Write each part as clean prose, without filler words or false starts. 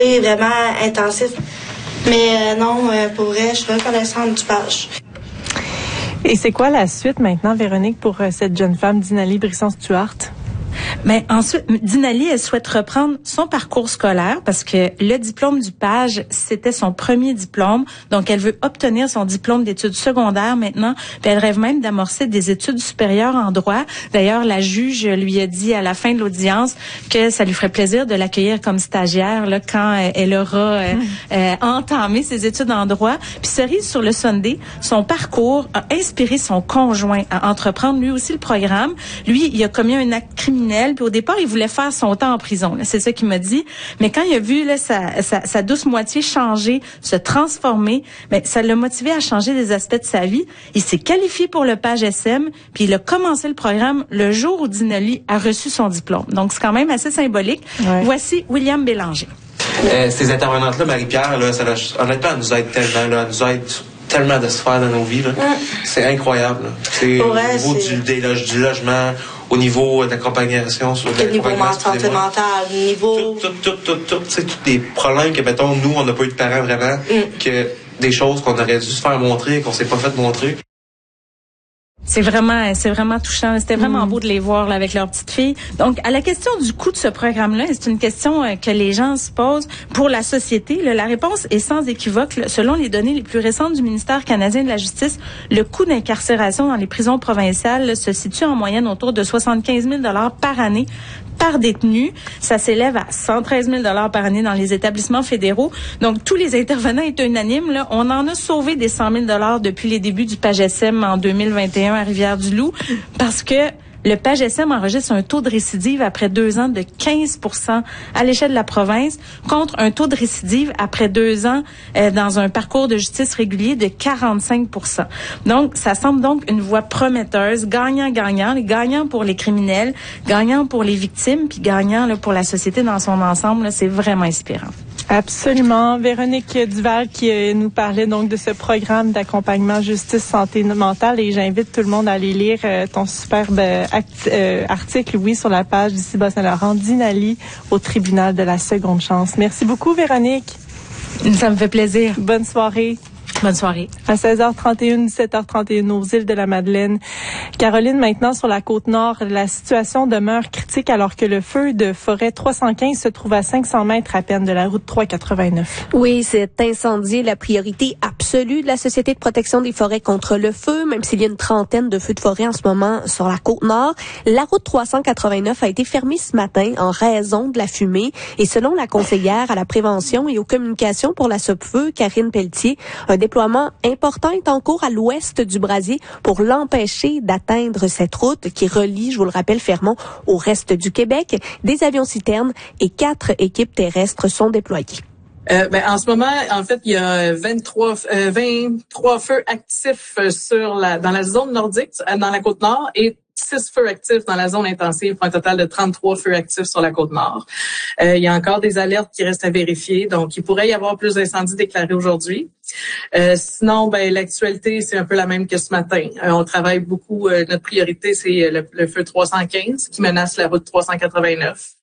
C'est vraiment intensif. Mais non, pour vrai, je suis reconnaissante du page. Et c'est quoi la suite maintenant, Véronique, pour cette jeune femme, Dinali Brisson-Stuart? Mais ensuite, Dinali, elle souhaite reprendre son parcours scolaire parce que le diplôme du page, c'était son premier diplôme. Donc, elle veut obtenir son diplôme d'études secondaires maintenant. Puis elle rêve même d'amorcer des études supérieures en droit. D'ailleurs, la juge lui a dit à la fin de l'audience que ça lui ferait plaisir de l'accueillir comme stagiaire là, quand elle aura entamé ses études en droit. Puis cerise sur le sundae, son parcours a inspiré son conjoint à entreprendre lui aussi le programme. Lui, il a commis un acte criminel. Puis au départ, il voulait faire son temps en prison. Là, c'est ça qu'il m'a dit. Mais quand il a vu là, sa douce moitié changer, se transformer, ben, ça l'a motivé à changer des aspects de sa vie. Il s'est qualifié pour le page SM, puis il a commencé le programme le jour où Dinali a reçu son diplôme. Donc, c'est quand même assez symbolique. Ouais. Voici William Bélanger. Ces intervenantes-là, Marie-Pierre, là, honnêtement, elle nous aide tellement. Là, elle nous aide tellement de sphères dans nos vies. Là. C'est incroyable. Là. C'est au niveau du logement, au niveau d'accompagnation sur le niveau santé mentale, niveau tout, c'est tous des problèmes que mettons nous on n'a pas eu de parents vraiment, que des choses qu'on aurait dû se faire montrer qu'on s'est pas fait montrer. C'est vraiment touchant. C'était vraiment beau de les voir là, avec leur petite fille. Donc, à la question du coût de ce programme-là, c'est une question que les gens se posent pour la société. Là, la réponse est sans équivoque. Là, selon les données les plus récentes du ministère canadien de la Justice, le coût d'incarcération dans les prisons provinciales là, se situe en moyenne autour de 75 000 $ par année par détenu. Ça s'élève à 113 000 $ par année dans les établissements fédéraux. Donc, tous les intervenants étaient unanimes. Là, on en a sauvé des 100 000 $ depuis les débuts du PAGSM en 2021 à Rivière-du-Loup parce que le PAGSM enregistre un taux de récidive après 2 ans de 15 % à l'échelle de la province contre un taux de récidive après 2 ans dans un parcours de justice régulier de 45 %. Donc, ça semble donc une voie prometteuse, gagnant-gagnant, gagnant pour les criminels, gagnant pour les victimes, puis gagnant là, pour la société dans son ensemble. Là, c'est vraiment inspirant. Absolument. Véronique Duval qui nous parlait donc de ce programme d'accompagnement justice santé mentale et j'invite tout le monde à aller lire ton superbe article, oui, sur la page d'ici Bas-Saint-Laurent, Dinali au tribunal de la seconde chance. Merci beaucoup, Véronique. Ça me fait plaisir. Bonne soirée. Bonne soirée. À 16h31, 17h31 aux îles de la Madeleine. Caroline, maintenant sur la Côte-Nord, la situation demeure critique alors que le feu de forêt 315 se trouve à 500 mètres à peine de la route 389. Oui, cet incendie est la priorité absolue de la Société de protection des forêts contre le feu, même s'il y a une trentaine de feux de forêt en ce moment sur la Côte-Nord. La route 389 a été fermée ce matin en raison de la fumée et selon la conseillère à la prévention et aux communications pour la SOPFEU, Karine Pelletier, un déploiement important est en cours à l'ouest du Brasier pour l'empêcher d'atteindre cette route qui relie, je vous le rappelle, Fermont au reste du Québec. Des avions citernes et 4 équipes terrestres sont déployées. En ce moment, en fait, il y a 23 feux actifs dans la zone nordique, dans la Côte-Nord, et 6 feux actifs dans la zone intensive pour un total de 33 feux actifs sur la Côte-Nord. Il y a encore des alertes qui restent à vérifier, donc il pourrait y avoir plus d'incendies déclarés aujourd'hui. Sinon, l'actualité, c'est un peu la même que ce matin. On travaille beaucoup, notre priorité, c'est le feu 315 qui menace la route 389.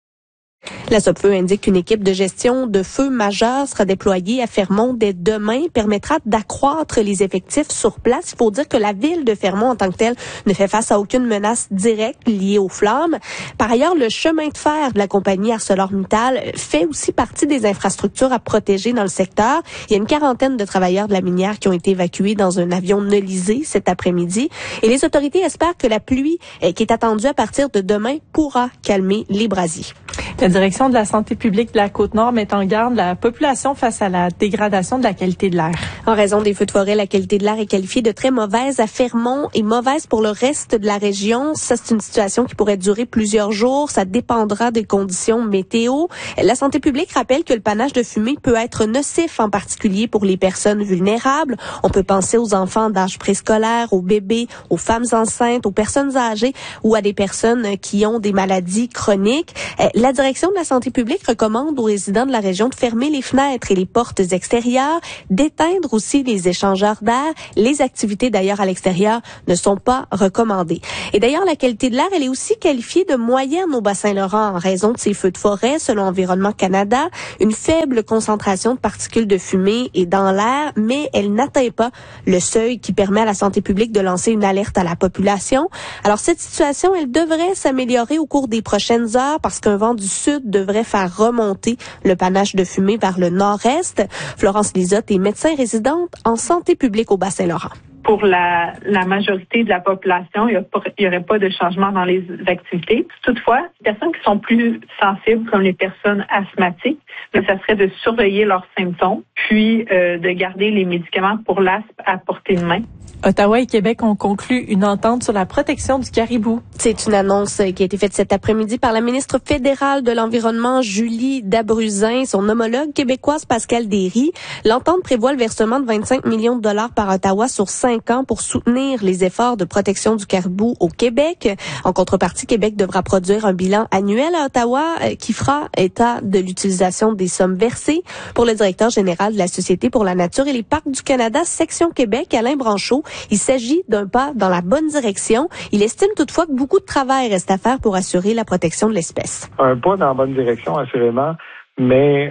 La SOPFEU indique qu'une équipe de gestion de feux majeurs sera déployée à Fermont dès demain, permettra d'accroître les effectifs sur place. Il faut dire que la ville de Fermont en tant que telle ne fait face à aucune menace directe liée aux flammes. Par ailleurs, le chemin de fer de la compagnie ArcelorMittal fait aussi partie des infrastructures à protéger dans le secteur. Il y a une quarantaine de travailleurs de la minière qui ont été évacués dans un avion Nolisé cet après-midi. Et les autorités espèrent que la pluie qui est attendue à partir de demain pourra calmer les brasiers. La direction de la santé publique de la Côte-Nord met en garde la population face à la dégradation de la qualité de l'air. En raison des feux de forêt, la qualité de l'air est qualifiée de très mauvaise à Fermont et mauvaise pour le reste de la région. Ça, c'est une situation qui pourrait durer plusieurs jours. Ça dépendra des conditions météo. La santé publique rappelle que le panache de fumée peut être nocif, en particulier pour les personnes vulnérables. On peut penser aux enfants d'âge préscolaire, aux bébés, aux femmes enceintes, aux personnes âgées ou à des personnes qui ont des maladies chroniques. La la direction de la santé publique recommande aux résidents de la région de fermer les fenêtres et les portes extérieures, d'éteindre aussi les échangeurs d'air. Les activités d'ailleurs à l'extérieur ne sont pas recommandées. Et d'ailleurs, la qualité de l'air, elle est aussi qualifiée de moyenne au Bas-Saint-Laurent en raison de ces feux de forêt, selon Environnement Canada. Une faible concentration de particules de fumée est dans l'air, mais elle n'atteint pas le seuil qui permet à la santé publique de lancer une alerte à la population. Alors, cette situation, elle devrait s'améliorer au cours des prochaines heures parce qu'un vent du sud devrait faire remonter le panache de fumée vers le nord-est. Florence Lisotte est médecin résidente en santé publique au Bas-Saint-Laurent. Pour la majorité de la population, il n'y aurait pas de changement dans les activités. Toutefois, les personnes qui sont plus sensibles, comme les personnes asthmatiques, ça serait de surveiller leurs symptômes, puis de garder les médicaments pour l'asthme à portée de main. Ottawa et Québec ont conclu une entente sur la protection du caribou. C'est une annonce qui a été faite cet après-midi par la ministre fédérale de l'Environnement, Julie Dabruzin, son homologue québécoise, Pascal Derry. L'entente prévoit le versement de 25 millions de dollars par Ottawa sur 5 ans pour soutenir les efforts de protection du caribou au Québec. En contrepartie, Québec devra produire un bilan annuel à Ottawa qui fera état de l'utilisation des sommes versées. Pour le directeur général de la Société pour la nature et les parcs du Canada, section Québec, Alain Branchot, il s'agit d'un pas dans la bonne direction. Il estime toutefois que beaucoup de travail reste à faire pour assurer la protection de l'espèce. Un pas dans la bonne direction, assurément, mais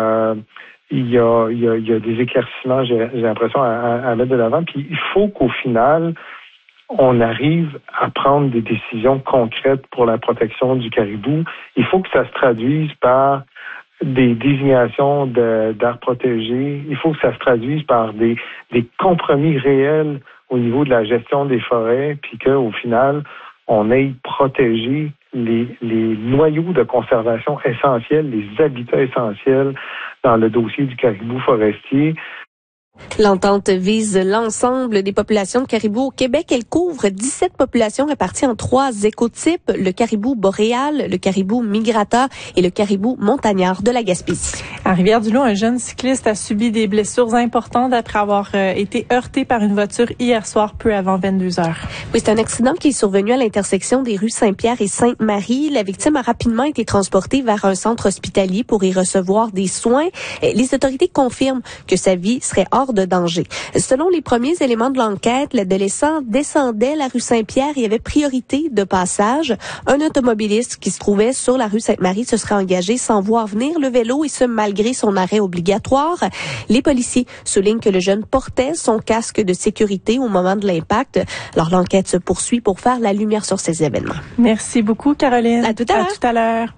il y a des éclaircissements, j'ai l'impression, à mettre de l'avant. Puis il faut qu'au final, on arrive à prendre des décisions concrètes pour la protection du caribou. Il faut que ça se traduise par des désignations d'aires protégées. Il faut que ça se traduise par des compromis réels au niveau de la gestion des forêts, puis qu'au final, on ait protégé les noyaux de conservation essentiels, les habitats essentiels dans le dossier du caribou forestier. L'entente vise l'ensemble des populations de caribou au Québec. Elle couvre 17 populations réparties en 3 écotypes, le caribou boréal, le caribou migrateur et le caribou montagnard de la Gaspésie. À Rivière-du-Loup, un jeune cycliste a subi des blessures importantes après avoir été heurté par une voiture hier soir peu avant 22 heures. Oui, c'est un accident qui est survenu à l'intersection des rues Saint-Pierre et Sainte-Marie. La victime a rapidement été transportée vers un centre hospitalier pour y recevoir des soins. Les autorités confirment que sa vie serait hors de danger. Selon les premiers éléments de l'enquête, l'adolescent descendait la rue Saint-Pierre et avait priorité de passage. Un automobiliste qui se trouvait sur la rue Sainte-Marie se serait engagé sans voir venir le vélo et ce malgré son arrêt obligatoire. Les policiers soulignent que le jeune portait son casque de sécurité au moment de l'impact. Alors l'enquête se poursuit pour faire la lumière sur ces événements. Merci beaucoup, Caroline. À tout à l'heure. À tout à l'heure.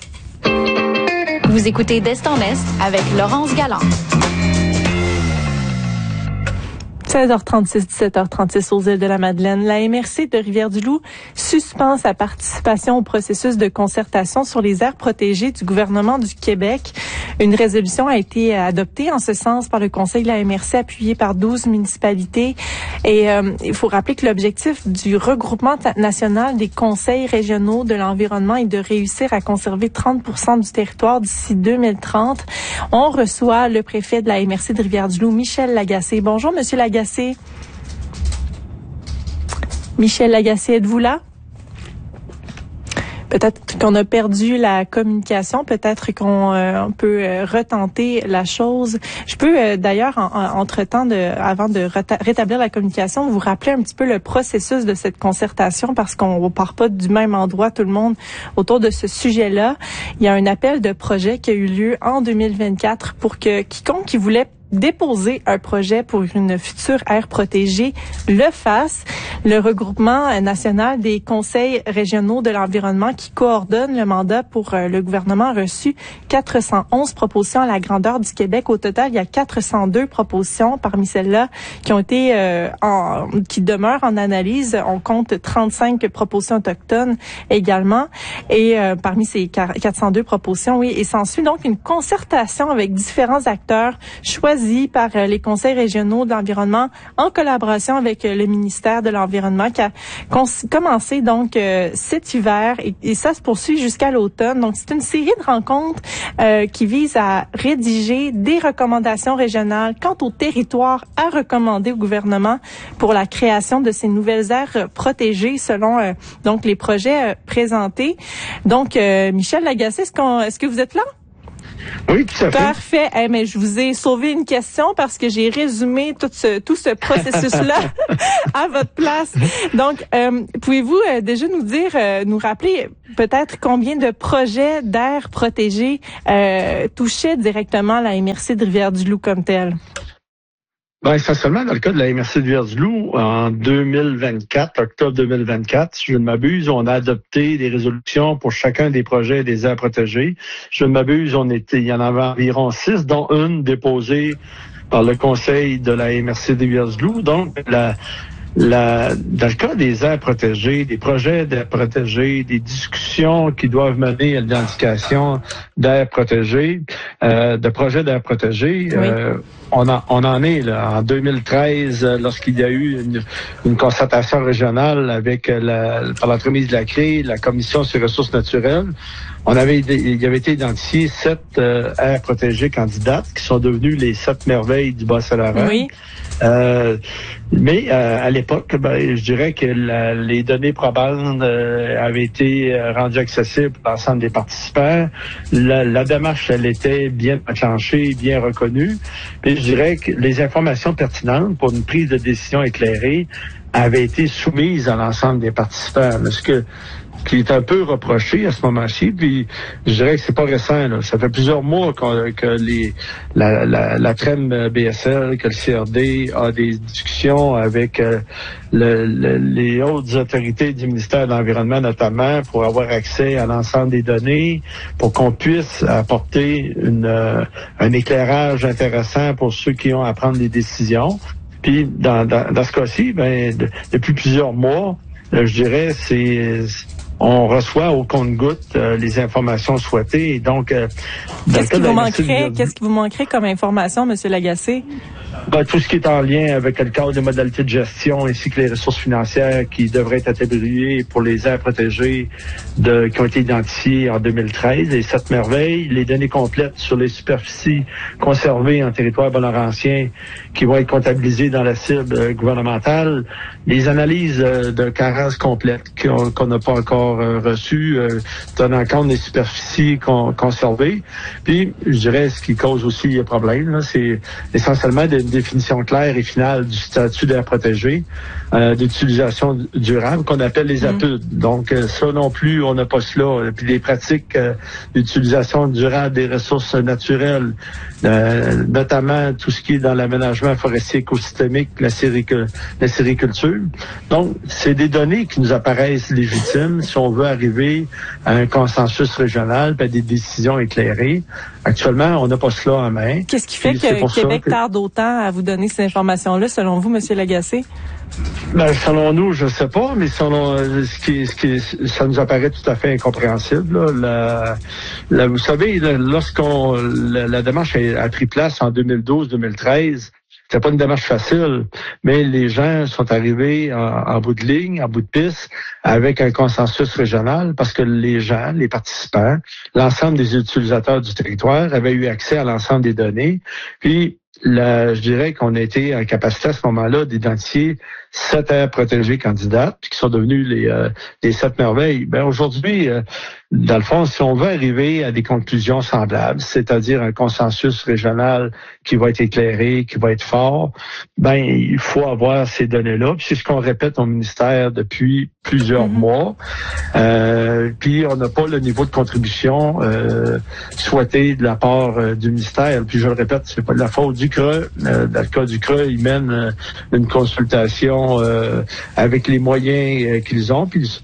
Vous écoutez d'Est en Est avec Laurence Galland. 16h36, 17h36 aux îles de la Madeleine. La MRC de Rivière-du-Loup suspend sa participation au processus de concertation sur les aires protégées du gouvernement du Québec. Une résolution a été adoptée en ce sens par le Conseil de la MRC, appuyé par 12 municipalités. Et il faut rappeler que l'objectif du regroupement national des conseils régionaux de l'environnement est de réussir à conserver 30% du territoire d'ici 2030. On reçoit le préfet de la MRC de Rivière-du-Loup, Michel Lagacé. Bonjour, Monsieur Lagacé. Michel Lagacé, êtes-vous là? Peut-être qu'on a perdu la communication, peut-être qu'on peut retenter la chose. Je peux d'ailleurs, entre-temps, avant de rétablir la communication, vous rappeler un petit peu le processus de cette concertation parce qu'on part pas du même endroit tout le monde autour de ce sujet-là. Il y a un appel de projet qui a eu lieu en 2024 pour que quiconque qui voulait déposer un projet pour une future aire protégée le fasse. Le regroupement national des conseils régionaux de l'environnement qui coordonne le mandat pour le gouvernement a reçu 411 propositions à la grandeur du Québec. Au total, il y a 402 propositions parmi celles-là qui ont été qui demeurent en analyse. On compte 35 propositions autochtones également. Et parmi ces 402 propositions, oui, et s'ensuit donc une concertation avec différents acteurs choisis choisi par les conseils régionaux de l'environnement en collaboration avec le ministère de l'Environnement qui a commencé donc cet hiver et ça se poursuit jusqu'à l'automne. Donc, c'est une série de rencontres qui vise à rédiger des recommandations régionales quant au territoire à recommander au gouvernement pour la création de ces nouvelles aires protégées selon donc les projets présentés. Donc, Michel Lagacé, est-ce que vous êtes là? Oui, tout à fait. Parfait. Mais je vous ai sauvé une question parce que j'ai résumé tout ce processus-là à votre place. Donc, pouvez-vous déjà nous rappeler peut-être combien de projets d'aires protégées touchaient directement la MRC de Rivière-du-Loup comme telle? Ben, essentiellement, dans le cas de la MRC de Rivière-du-Loup, en 2024, octobre 2024, si je ne m'abuse, on a adopté des résolutions pour chacun des projets des aires protégées. Si je ne m'abuse, il y en avait environ 6, dont une déposée par le conseil de la MRC de Rivière-du-Loup. Donc, dans le cas des aires protégées, des projets d'aires protégées, des discussions qui doivent mener à l'identification d'aires protégées, de projets d'aires protégées, oui. On en est là, en 2013, lorsqu'il y a eu une concertation régionale avec par l'entremise de la CRE, la Commission sur les ressources naturelles. Il avait été identifié 7 aires protégées candidates qui sont devenues les 7 merveilles du Bas-Saint-Laurent. Oui. Mais à l'époque, je dirais que les données probantes avaient été rendues accessibles à l'ensemble des participants. La démarche, elle était bien enclenchée, bien reconnue. Puis je dirais que les informations pertinentes pour une prise de décision éclairée avaient été soumises à l'ensemble des participants. Qui est un peu reproché à ce moment-ci, puis je dirais que c'est pas récent. Là. Ça fait plusieurs mois que la CREM BSL, que le CRD a des discussions avec les hautes autorités du ministère de l'Environnement notamment pour avoir accès à l'ensemble des données, pour qu'on puisse apporter un éclairage intéressant pour ceux qui ont à prendre des décisions. Puis dans ce cas-ci, depuis plusieurs mois, je dirais, on reçoit au compte-gouttes les informations souhaitées. Et donc, qu'est-ce qui vous manquerait comme information, M. Lagacé? Tout ce qui est en lien avec le cadre des modalités de gestion ainsi que les ressources financières qui devraient être attribuées pour les aires protégées qui ont été identifiées en 2013, les 7 merveilles, les données complètes sur les superficies conservées en territoire bonarencien qui vont être comptabilisées dans la cible gouvernementale, les analyses de carence complètes qu'on n'a pas encore reçues, tenant compte des superficies conservées. Puis, je dirais, ce qui cause aussi problème, là, c'est essentiellement une définition claire et finale du statut d'aire protégée, d'utilisation durable, qu'on appelle les APUD. Donc, ça non plus, on n'a pas cela. Puis les pratiques d'utilisation durable des ressources naturelles, notamment tout ce qui est dans l'aménagement forestier écosystémique, la sériculture. Donc, c'est des données qui nous apparaissent légitimes si on veut arriver à un consensus régional, puis à des décisions éclairées. Actuellement, on n'a pas cela en main. Qu'est-ce qui fait que Québec tarde autant à vous donner ces informations-là, selon vous, M. Lagacé? Selon nous, je ne sais pas, mais selon ça nous apparaît tout à fait incompréhensible. Là. Vous savez, la démarche a pris place en 2012-2013. C'était pas une démarche facile, mais les gens sont arrivés en bout de ligne, en bout de piste, avec un consensus régional, parce que les gens, les participants, l'ensemble des utilisateurs du territoire avaient eu accès à l'ensemble des données. Puis, je dirais qu'on a été en capacité à ce moment-là d'identifier 7 aires protégées candidates, puis qui sont devenues les 7 merveilles. Aujourd'hui, dans le fond, si on veut arriver à des conclusions semblables, c'est-à-dire un consensus régional qui va être éclairé, qui va être fort, il faut avoir ces données-là. Puis c'est ce qu'on répète au ministère depuis plusieurs mois. Puis on n'a pas le niveau de contribution souhaité de la part du ministère. Puis je le répète, c'est pas de la faute du CRE. Dans le cas du CRE, ils mènent une consultation avec les moyens qu'ils ont. Puis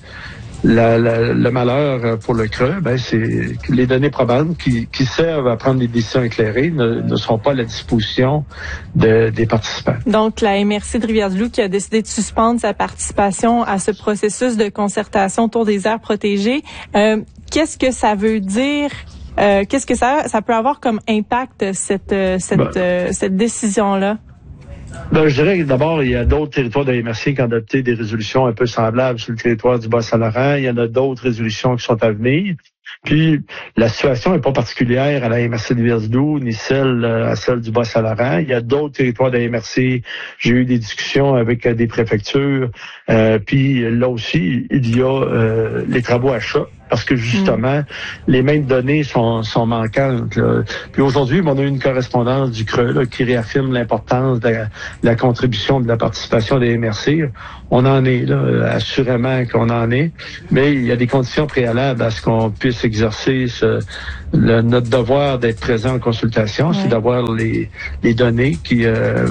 le malheur pour le CRE, c'est que les données probantes qui servent à prendre des décisions éclairées ne seront pas à la disposition des participants. Donc, la MRC de Rivière-du-Loup qui a décidé de suspendre sa participation à ce processus de concertation autour des aires protégées. Qu'est-ce que ça veut dire Qu'est-ce que ça peut avoir comme impact, cette décision-là? Ben, je dirais que d'abord, il y a d'autres territoires de la MRC qui ont adopté des résolutions un peu semblables sur le territoire du Bas-Saint-Laurent. Il y en a d'autres résolutions qui sont à venir. Puis, la situation n'est pas particulière à la MRC de Rivière-du-Loup, ni à celle du Bas-Saint-Laurent. Il y a d'autres territoires de la MRC. J'ai eu des discussions avec des préfectures. Puis, là aussi, il y a les travaux achats. Parce que justement, les mêmes données sont manquantes. Là. Puis aujourd'hui, on a eu une correspondance du CRE là, qui réaffirme l'importance de la contribution de la participation des MRC. On en est là, assurément qu'on en est, mais il y a des conditions préalables à ce qu'on puisse exercer notre devoir d'être présent en consultation, c'est d'avoir les données qui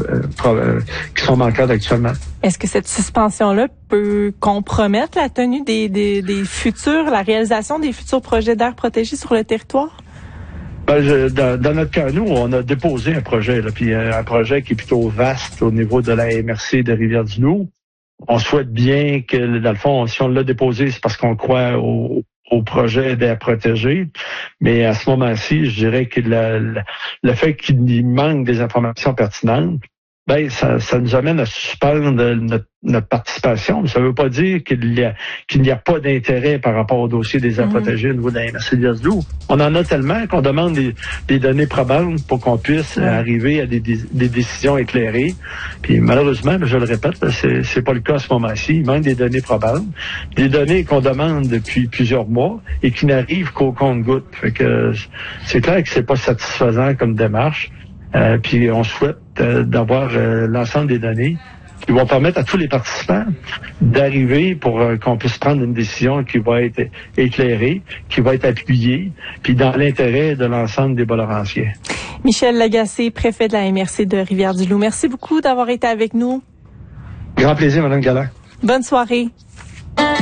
sont manquantes actuellement. Est-ce que cette suspension-là peut compromettre la tenue des futurs, la réalisation des futurs projets d'aires protégées sur le territoire? Dans notre cas, nous, on a déposé un projet, là, puis un projet qui est plutôt vaste au niveau de la MRC de Rivière-du-Loup. On souhaite bien que, dans le fond, si on l'a déposé, c'est parce qu'on croit au projet d'aires protégées. Mais à ce moment-ci, je dirais que le fait qu'il manque des informations pertinentes, ça nous amène à suspendre notre participation. Ça ne veut pas dire qu'il n'y a pas d'intérêt par rapport au dossier des aires protégées au niveau de la MRC de Rivière-du-Loup. On en a tellement qu'on demande des données probantes pour qu'on puisse arriver à des décisions éclairées. Puis malheureusement, je le répète, c'est pas le cas à ce moment-ci. Il manque des données probantes, des données qu'on demande depuis plusieurs mois et qui n'arrivent qu'au compte-gouttes. Fait que c'est clair que c'est pas satisfaisant comme démarche. Puis on souhaite d'avoir l'ensemble des données qui vont permettre à tous les participants d'arriver pour qu'on puisse prendre une décision qui va être éclairée, qui va être appuyée, puis dans l'intérêt de l'ensemble des Bas-Laurentiens. Michel Lagacé, préfet de la MRC de Rivière-du-Loup. Merci beaucoup d'avoir été avec nous. Grand plaisir, Mme Galland. Bonne soirée.